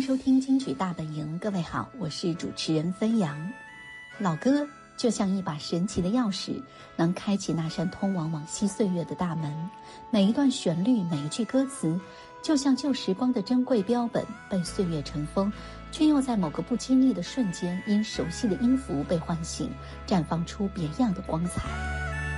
收听金曲大本营，各位好，我是主持人芬阳。老歌就像一把神奇的钥匙，能开启那扇通往往昔岁月的大门。每一段旋律，每一句歌词，就像旧时光的珍贵标本，被岁月尘封，却又在某个不经意的瞬间，因熟悉的音符被唤醒，绽放出别样的光彩。